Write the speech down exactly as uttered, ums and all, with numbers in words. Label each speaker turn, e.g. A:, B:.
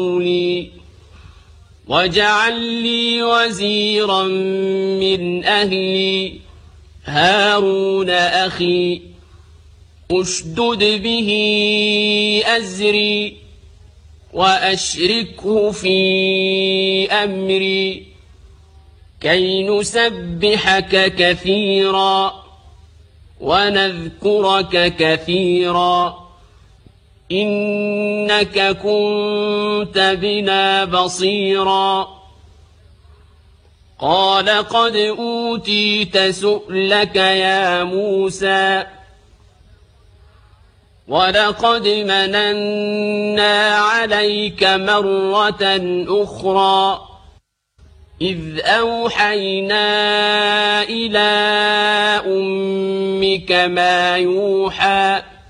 A: لي واجعل لي وزيرا من أهلي هارون أخي اشدد به أزري وأشركه في أمري كي نسبحك كثيرا ونذكرك كثيرا إنك كنت بنا بصيرا قال قد أوتيت سؤلك يا موسى ولقد مننا عليك مرة أخرى إذ أوحينا إلى أمك ما يوحى